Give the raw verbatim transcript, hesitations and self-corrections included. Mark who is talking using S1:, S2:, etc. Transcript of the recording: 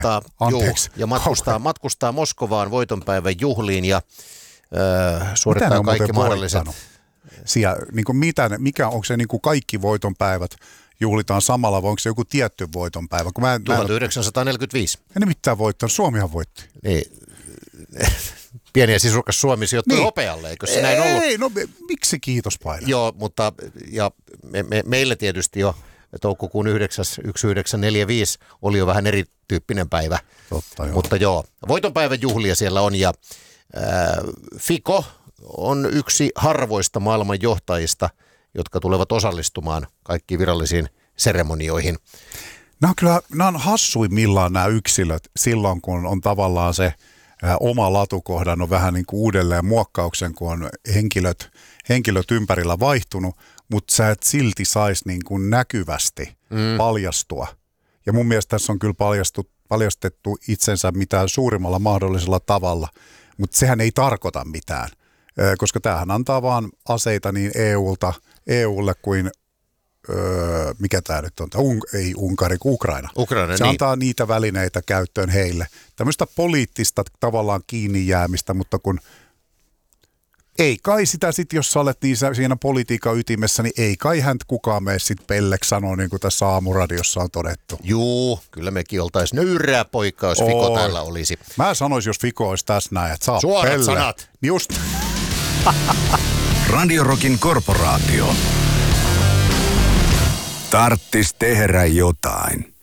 S1: voittaa juu, ja matkustaa, matkustaa Moskovaan voitonpäivän juhliin ja äh, suorittaa kaikki mahdolliset.
S2: Siellä, niin kuin mitä ne, mikä, onko se niin kuin kaikki voitonpäivät juhlitaan samalla vai onko se joku tietty voitonpäivä? Kun mä,
S1: tuhatyhdeksänsataaneljäkymmentäviisi.
S2: Ei ne mitään voittanut, Suomihan voitti.
S1: Niin. Pieni ja sisukas Suomi sijoittui niin. hopealle, eikö se ei, näin ollut?
S2: Ei, no miksi kiitos Paina?
S1: Joo, mutta ja me, me, meille tietysti jo toukokuun yhdeksäs yksi yhdeksän neljä viisi oli jo vähän erityyppinen päivä.
S2: Totta, joo.
S1: Mutta joo, voitonpäivän juhlia siellä on ja äh, Fico on yksi harvoista maailman johtajista, jotka tulevat osallistumaan kaikkiin virallisiin seremonioihin.
S2: Nämä on kyllä, nämä on hassuimmillaan nämä yksilöt silloin, kun on tavallaan se ä, oma latukohdan on vähän niin kuin uudelleen muokkauksen, kun on henkilöt, henkilöt ympärillä vaihtunut, mutta sä et silti saisi niin kuin näkyvästi mm. paljastua. Ja mun mielestä tässä on kyllä paljastu, paljastettu itsensä mitään suurimmalla mahdollisella tavalla, mutta sehän ei tarkoita mitään, ä, koska tämähän antaa vaan aseita niin E U:lta, E U:lle kuin Öö, mikä tämä nyt on? Un, ei Unkari, Ukraina.
S1: Ukraina
S2: Se
S1: niin.
S2: antaa niitä välineitä käyttöön heille. Tämmöistä poliittista tavallaan kiinni jäämistä, mutta kun ei kai sitä sitten, jos sä olet niin siinä politiikan ytimessä, niin ei kai häntä kukaan mene sitten pelleksi sanoa, niin kuin tässä aamuradiossa on todettu.
S1: Juu, kyllä mekin oltaisiin nöyrää poikaa, jos Fico Oi. täällä olisi.
S2: Mä sanoisin, jos Fico olisi tässä näin, että saa
S1: Suorat
S2: pelle.
S1: sanat.
S2: Just.
S3: Radio Rockin korporaatio. Tarttis tehdä jotain.